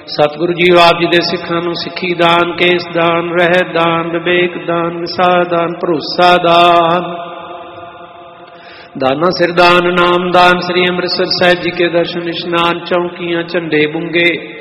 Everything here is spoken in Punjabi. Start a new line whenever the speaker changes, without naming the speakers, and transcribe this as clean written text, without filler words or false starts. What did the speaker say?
ਸਤਿਗੁਰੂ ਜੀ ਆਪ ਜੀ ਦੇ ਸਿੱਖਾਂ ਨੂੰ ਸਿੱਖੀ ਦਾਨ, ਕੇਸ ਦਾਨ, ਰਹਿਤ ਦਾਨ, ਵਿਵੇਕ ਦਾਨ, ਵਿਸਾਹ ਦਾਨ, ਭਰੋਸਾ ਦਾਨ, ਦਾਨਾ ਸਿਰ ਦਾਨ, ਨਾਮ ਦਾਨ, ਸ੍ਰੀ ਅੰਮ੍ਰਿਤਸਰ ਸਾਹਿਬ ਜੀ ਕੇ ਦਰਸ਼ਨ, ਇਸ਼ਨਾਨ, ਚੌਂਕੀਆਂ, ਝੰਡੇ, ਬੁੰਗੇ,